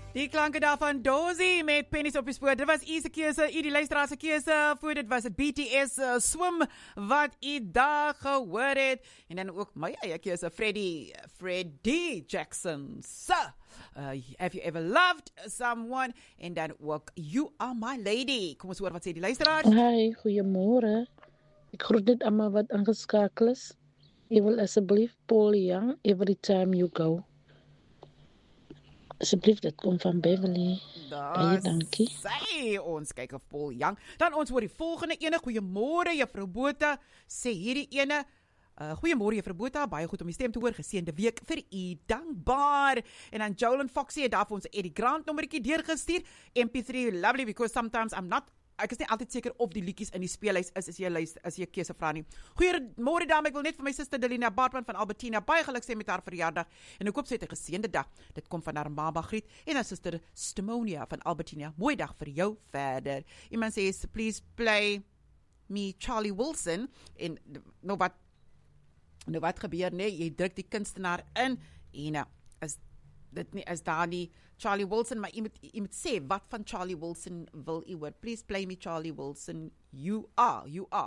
Die klanke daarvan Dozy met Pennies op die spoor. Dit was u se keuse, u die luisteraar se keuse. Voor dit was het BTS Swim wat u daar gehoor het. En dan ook my eie keuse, Freddie Jackson. So, have you ever loved someone? En dan ook You Are My Lady. Kom ons hoor wat sê die luisteraar. Hi, goeiemôre. Ek groet net almal wat aangeskakel is. Ek wil asseblief Paul Young, Every Time You Go. Asseblief, dit kom van Beverly. Baie dankie. Sê ons kyk of Paul Young. Dan ons hoor die volgende ene. Goeiemôre juffrou Botha. Sê hierdie ene. Goeiemôre juffrou Botha. Baie goed om die stem te hoor. Geseënde week vir u. Dankbaar. En dan Jolyn Foxy het daar vir ons Eddie Grant nommertjie deurgestuur. MP3 lovely because sometimes ek is nie altyd seker of die liedjies in die speellys is as jy 'n keuse vra nie. Goeiemôre dame, ek wil net vir my suster Delina Bartman van Albertina baie geluk sê met haar verjaardag en ek hoop sy het 'n geseënde dag. Dit kom van haar mama Griet en haar suster Stimonia van Albertina. Mooi dag vir jou verder. Iemand sê please play me Charlie Wilson en nou wat gebeur nee, jy druk die kunstenaar in en dit nie is daar nie Charlie Wilson, maar jy moet sê wat van Charlie Wilson wil u hoor. Please play me Charlie Wilson. You are.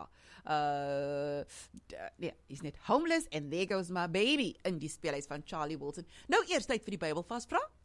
He's not homeless and there goes my baby in die speellys van Charlie Wilson. Nou eers tyd vir die Bybel vasvra.